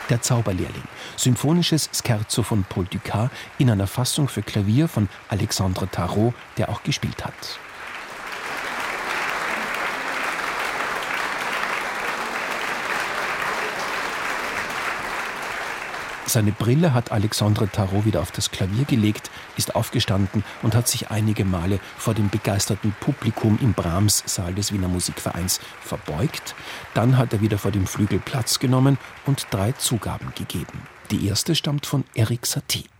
Der Zauberlehrling, symphonisches Scherzo von Paul Dukas in einer Fassung für Klavier von Alexandre Tarot, der auch gespielt hat. Seine Brille hat Alexandre Tarot wieder auf das Klavier gelegt, ist aufgestanden und hat sich einige Male vor dem begeisterten Publikum im Brahms-Saal des Wiener Musikvereins verbeugt. Dann hat er wieder vor dem Flügel Platz genommen und 3 Zugaben gegeben. Die erste stammt von Erik Satie.